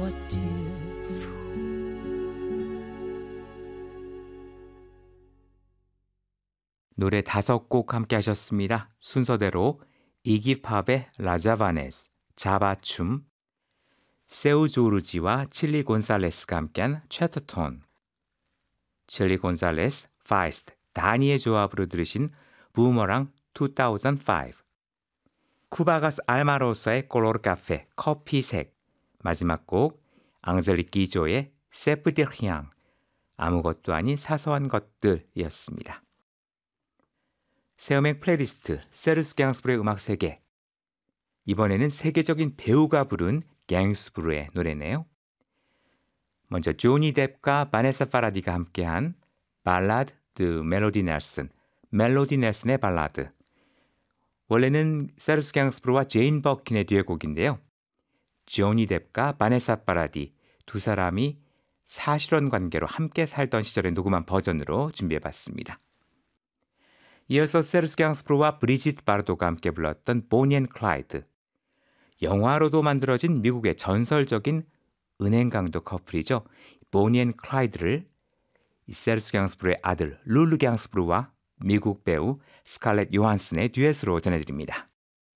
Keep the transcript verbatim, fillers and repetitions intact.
du fous. 노래 다섯 곡 함께 하셨습니다. 순서대로 이기팝의 라자바네스, 자바춤, 세우 조르지와 칠리 곤살레스가 함께한 채터톤, 칠리 곤살레스, 파이스트, 다니의 조합으로 들으신 부머랑 이천오, 쿠바가스 알마로서의 콜로르 카페, 커피색, 마지막 곡 앙젤릭 기조의 세프디르향, 아무것도 아닌 사소한 것들이었습니다. 세어맥 플레이리스트, 세르스 갱스부르의 음악 세계. 이번에는 세계적인 배우가 부른 갱스부르의 노래네요. 먼저 조니 뎁과 바네사 파라디가 함께한 발라드 드 멜로디 넬슨, 멜로디 넬슨의 발라드. 원래는 세르스 갱스부르와 제인 버킨의 듀엣곡인데요. 조니 뎁과 바네사 파라디 두 사람이 사실혼 관계로 함께 살던 시절에 녹음한 버전으로 준비해봤습니다. 이어서 세르스 갱스부르와 브리짓 바르도가 함께 불렀던 보니 앤 클라이드. 영화로도 만들어진 미국의 전설적인 은행 강도 커플이죠. 보니 앤 클라이드를 세르스 갱스부르의 아들 룰루 갱스부르와 미국 배우 스칼렛 요한슨의 듀엣으로 전해드립니다.